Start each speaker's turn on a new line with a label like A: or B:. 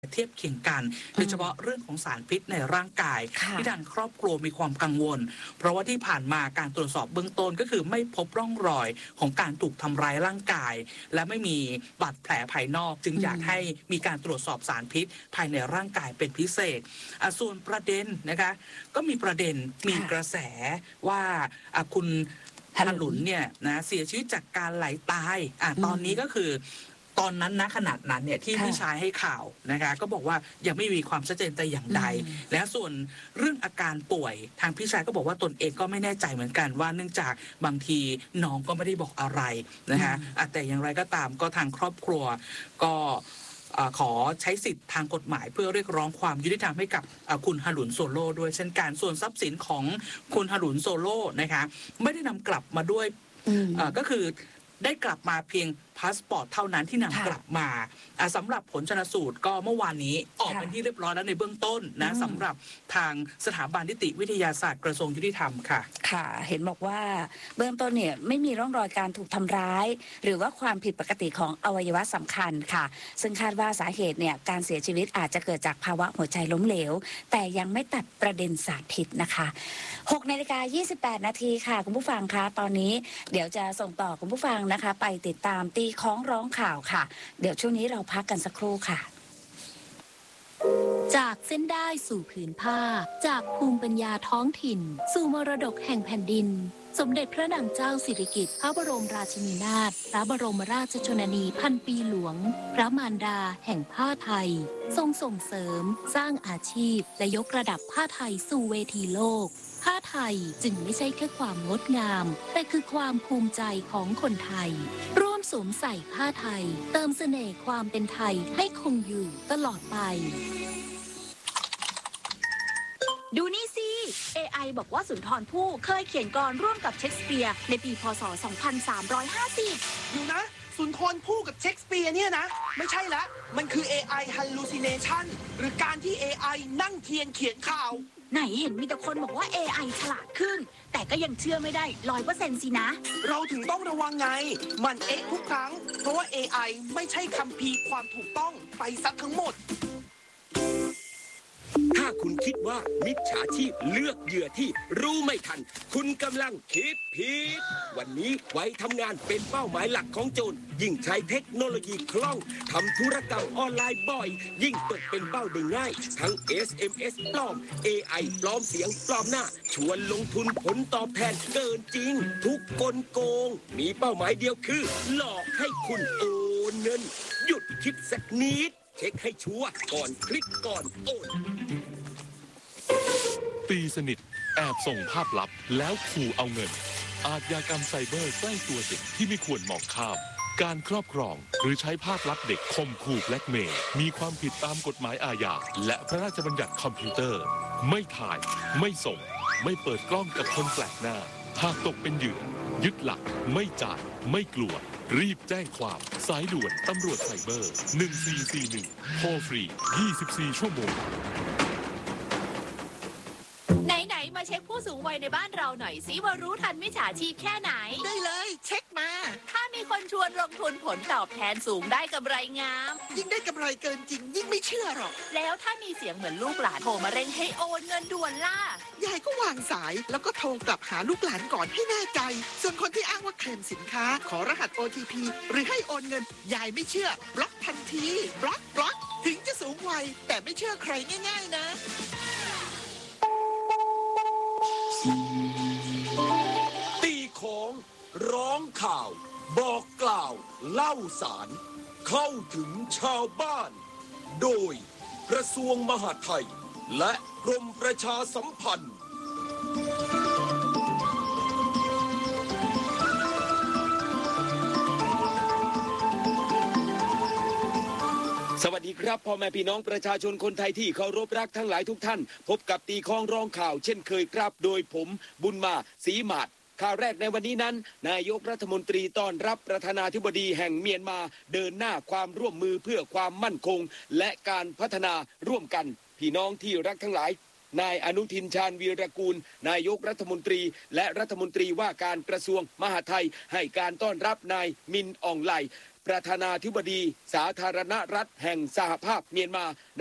A: เทียบเคียงกันโดยเฉพาะเรื่องของสารพิษในร่างกายที่ทางครอบครัวมีความกังวลเพราะว่าที่ผ่านมาการตรวจสอบเบื้องต้นก็คือไม่พบร่องรอยของการถูกทำร้ายร่างกายและไม่มีบาดแผลภายนอกจึงอยากให้มีการตรวจสอบสารพิษภายในร่างกายเป็นพิเศษส่วนประเด็นนะคะก็มีประเด็นมีกระแสว่าคุณถลุนเนี่ยนะเสียชีวิตจากการไหลตายตอนนี้ก็คือตอนนั้นนะขนาดนั้นเนี่ยที่พี่ชายให้ข่าวนะคะก็บอกว่ายังไม่มีความชัดเจนแต่อย่างใดและส่วนเรื่องอาการป่วยทางพี่ชายก็บอกว่าตนเองก็ไม่แน่ใจเหมือนกันว่าเนื่องจากบางทีน้องก็ไม่ได้บอกอะไรนะคะแต่อย่างไรก็ตามก็ทางครอบครัวก็ขอใช้สิทธิ์ทางกฎหมายเพื่อเรียกร้องความยุติธรรมให้กับคุณฮารุนโซโล่ด้วยเช่นกันส่วนทรัพย์สินของคุณฮารุนโซโล่นะคะไม่ได้นำกลับมาด้วยก็คือได้กลับมาเพียงพาสปอร์ตเท่านั้นที่นำกลับมาสำหรับผลชนสูตรก็เมื่อวานนี้ออกเป็นที่เรียบร้อยแล้วในเบื้องต้นนะสำหรับทางสถาบันนิติวิทยาศาสตร์กระทรวงยุติธรรมค่ะ
B: ค่ะเห็นบอกว่าเบื้องต้นเนี่ยไม่มีร่องรอยการถูกทำร้ายหรือว่าความผิดปกติของอวัยวะสำคัญค่ะซึ่งคาดว่าสาเหตุเนี่ยการเสียชีวิตอาจจะเกิดจากภาวะหัวใจล้มเหลวแต่ยังไม่ตัดประเด็นสารพิษนะคะ6:28 นาทีค่ะคุณผู้ฟังคะตอนนี้เดี๋ยวจะส่งต่อคุณผู้ฟังนะคะไปติดตามตีค้องร้องข่าวค่ะเดี๋ยวช่วงนี้เราพักกันสักครู่ค่ะ
C: จากเส้นได้สู่ผืนผ้าจากภูมิปัญญาท้องถิ่นสู่มรดกแห่งแผ่นดินสมเด็จพระนางเจ้าสิริกิติ์พระบรมราชินีนาถพระบรมราชชนนีพันปีหลวงพระมารดาแห่งผ้าไทยทรงส่งเสริมสร้างอาชีพและยกระดับผ้าไทยสู่เวทีโลกผ้าไทยจึงไม่ใช่แค่ความงดงามแต่คือความภูมิใจของคนไทยร่วมสวมใส่ผ้าไทยเติมเสน่ห์ความเป็นไทยให้คงอยู่ตลอดไป
D: ดูนี่สิ AI บอกว่าสุนทรภู่เคยเขียนกลร่วมกับเชคสเปียร์ในปีพ.ศ. 2350
E: อยู่นะสุนทรภู่กับเชคสเปียร์เนี่ยนะไม่ใช่ละมันคือ AI hallucination หรือการที่ AI นั่งเทียนเขียนข่าว
D: ไหนเห็นมีแต่คนบอกว่า AI ฉลาดขึ้นแต่ก็ยังเชื่อไม่ได้ 100% สินะ
E: เราถึงต้องระวังไงมันทุกครั้งเพราะว่า AI ไม่ใช่คัมภีร์ความถูกต้องไปซะทั้งหมด
F: ถ้าคุณคิดว่ามิจฉาชีพเลือกเหยื่อที่รู้ไม่ทันคุณกำลังคิดผิดวันนี้ไว้ทำงานเป็นเป้าหมายหลักของโจรยิ่งใช้เทคโนโลยีคล่องทำธุรกรรมออนไลน์บ่อยยิ่งตกเป็นเป้าได้ง่ายทั้ง SMS ปลอม AI ปลอมเสียงปลอมหน้าชวนลงทุนผลตอบแทนเกินจริงทุกกลโกงมีเป้าหมายเดียวคือหลอกให้คุณโอนเงินหยุดคิดสักนิดเช็คให้ชัวร์ก่อนคลิกก่อนโอน
G: ตีสนิทแอบส่งภาพลับแล้วขู่เอาเงินอาชญากรรมไซเบอร์ใกล้ตัวเด็กที่ไม่ควรมองข้ามการครอบครองหรือใช้ภาพลับเด็กข่มขู่แบล็กเมย์มีความผิดตามกฎหมายอาญาและพระราชบัญญัติคอมพิวเตอร์ไม่ถ่ายไม่ส่งไม่เปิดกล้องกับคนแปลกหน้าหากตกเป็นเหยื่อยึดหลักไม่จ่ายไม่กลัวรีบแจ้งความสายด่วนตำรวจไซเบอร์1441โทรฟรี24ชั่วโมง
D: ไหนมาเช็คผู้สูงวัยในบ้านเราหน่อยสิว่ารู้ทันมิจฉาชีพแค่ไหน
E: ได้เลยเช็คมา
D: ถ้ามีคนชวนลงทุนผลตอบแทนสูงได้กำไรงาม
E: ยิ่งได้กำไรเกินจริงยิ่งไม่เชื่อหรอก
D: แล้วถ้ามีเสียงเหมือนลูกหลานโทรมาเร่งให้โอนเงินด่วนล่ะ
E: ยายก็วางสายแล้วก็โทรกลับหาลูกหลานก่อนให้แน่ใจส่วนคนที่อ้างว่าเคลมสินค้าขอรหัส OTP หรือให้โอนเงินยายไม่เชื่อบล็อกทันทีบล็อกถึงจะสูงวัยแต่ไม่เชื่อใครง่ายๆนะ
F: ตีของร้องข่าวบอกกล่าวเล่าสารเข้าถึงชาวบ้านโดยกระทรวงมหาดไทยและกรมประชาสัมพันธ์สวัสดีครับพ่อแม่พี่น้องประชาชนคนไทยที่เคารพรักทั้งหลายทุกท่านพบกับตีค้องร้องข่าวเช่นเคยครับโดยผมบุญมาศรีหมาดข่าวแรกในวันนี้นั้นนายกรัฐมนตรีต้อนรับประธานาธิบดีแห่งเมียนมาเดินหน้าความร่วมมือเพื่อความมั่นคงและการพัฒนาร่วมกันพี่น้องที่รักทั้งหลายนายอนุทินชาญวีรกูลนายกรัฐมนตรีและรัฐมนตรีว่าการกระทรวงมหาดไทยให้การต้อนรับนายมินอองไลประธานาธิบดีสาธารณรัฐแห่งสหภาพเมียนมา